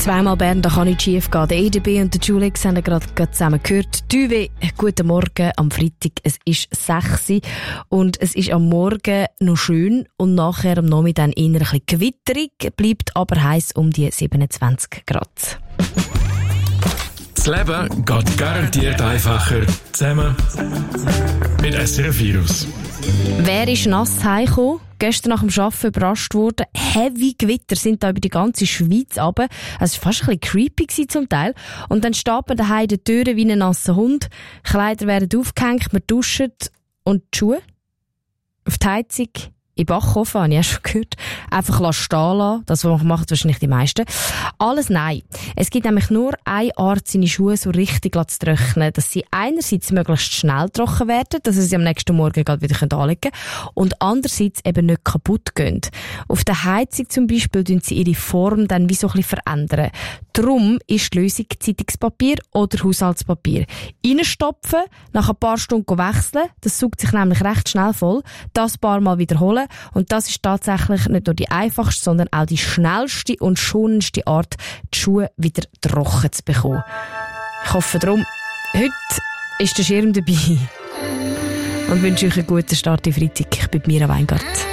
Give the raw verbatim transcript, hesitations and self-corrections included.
Zweimal Bern, da kann nicht schief gehen. Der E D B und der Julix haben gerade zusammen gehört. Düwe, guten Morgen am Freitag. Es ist sechs Uhr und es ist am Morgen noch schön und nachher am Nachmittag dann eher ein bisschen gewitterig, bleibt aber heiß um die siebenundzwanzig Grad. Das Leben geht garantiert einfacher zusammen mit S R F Virus. Wer ist nass heimgekommen? Gestern nach dem Arbeiten überrascht worden. Heavy Gewitter sind da über die ganze Schweiz runter. Es war fast ein bisschen creepy zum Teil. Und dann steht man daheim in den Türen wie ein nasser Hund. Kleider werden aufgehängt, man duscht. Und die Schuhe? Auf die Heizung? In Backofen, habe ich auch schon gehört. Einfach stehen lassen. Das machen wahrscheinlich die meisten. Alles nein. Es gibt nämlich nur eine Art, seine Schuhe so richtig zu trocknen, dass sie einerseits möglichst schnell trocken werden, dass sie sie am nächsten Morgen gerade wieder anlegen können, und andererseits eben nicht kaputt gehen. Auf der Heizung zum Beispiel tun sie ihre Form dann wie so ein bisschen verändern. Darum ist die Lösung Zeitungspapier oder Haushaltspapier. Reinstopfen, nach ein paar Stunden wechseln, das saugt sich nämlich recht schnell voll, das ein paar Mal wiederholen, und das ist tatsächlich nicht nur die einfachste, sondern auch die schnellste und schonendste Art, die Schuhe wieder trocken zu bekommen. Ich hoffe darum, heute ist der Schirm dabei und wünsche euch einen guten Start in Freitag. Ich bin Mira Weingart.